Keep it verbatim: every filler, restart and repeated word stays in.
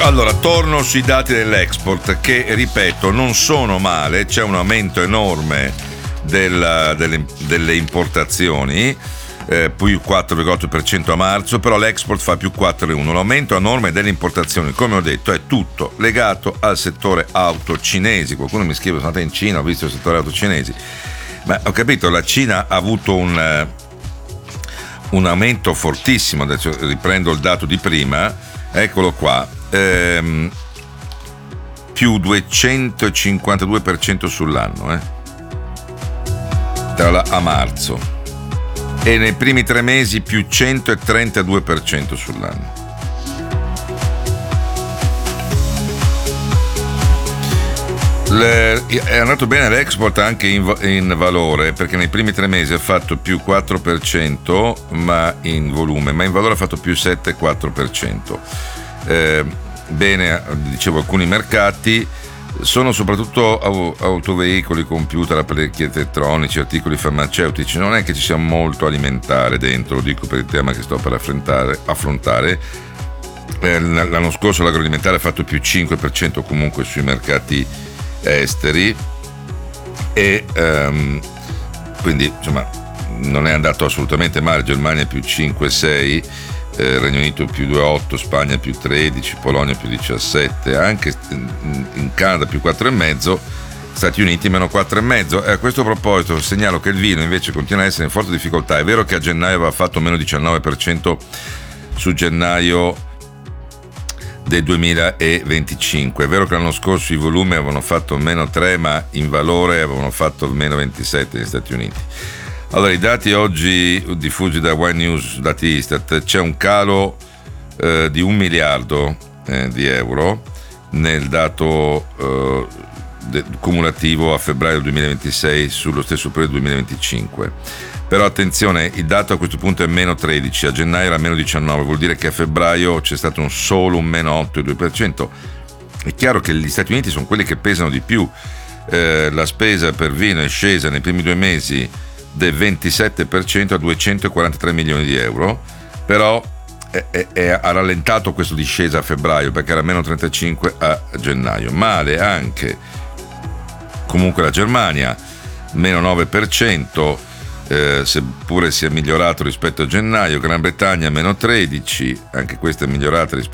Allora, torno sui dati dell'export che, ripeto, non sono male, c'è un aumento enorme del, delle, delle importazioni, eh, più quattro virgola otto per cento a marzo, però l'export fa più quattro virgola uno. L'aumento enorme delle importazioni, come ho detto, è tutto legato al settore auto cinesi. Qualcuno mi scrive: sono andato in Cina, ho visto il settore auto cinesi. Ma ho capito, la Cina ha avuto un, un aumento fortissimo. Adesso riprendo il dato di prima, eccolo qua. Ehm, più duecentocinquantadue per cento sull'anno, eh? Tra la, a marzo, e nei primi tre mesi più centotrentadue per cento sull'anno. Le, è andato bene l'export anche in, in valore, perché nei primi tre mesi ha fatto più quattro per cento ma in volume, ma in valore ha fatto più sette virgola quattro per cento. Eh, bene, dicevo, alcuni mercati sono soprattutto autoveicoli, computer, apparecchi elettronici, articoli farmaceutici. Non è che ci sia molto alimentare dentro, lo dico per il tema che sto per affrontare, affrontare. Eh, l'anno scorso l'agroalimentare ha fatto più cinque per cento comunque sui mercati esteri, e um, quindi insomma non è andato assolutamente male. Germania più cinque sei, eh, Regno Unito più due virgola otto, Spagna più tredici, Polonia più diciassette, anche in Canada più quattro virgola cinque, Stati Uniti meno quattro virgola cinque. E a questo proposito segnalo che il vino invece continua a essere in forte difficoltà. È vero che a gennaio aveva fatto meno diciannove per cento su gennaio del duemilaventicinque, è vero che l'anno scorso i volumi avevano fatto meno tre, ma in valore avevano fatto meno ventisette negli Stati Uniti. Allora, i dati oggi diffusi da Wine News, dati Istat, c'è un calo eh, di un miliardo eh, di euro nel dato eh, de- cumulativo a febbraio duemilaventisei sullo stesso periodo duemilaventicinque. Però attenzione, il dato a questo punto è meno tredici, a gennaio era meno diciannove, vuol dire che a febbraio c'è stato un solo un meno otto virgola due per cento. È chiaro che gli Stati Uniti sono quelli che pesano di più. Eh, la spesa per vino è scesa nei primi due mesi del ventisette per cento a duecentoquarantatré milioni di euro, però è, è, è, ha rallentato questo discesa a febbraio, perché era meno trentacinque a gennaio. Male anche comunque la Germania, meno nove per cento, Eh, seppure sia migliorato rispetto a gennaio. Gran Bretagna meno tredici, anche questa è migliorata rispetto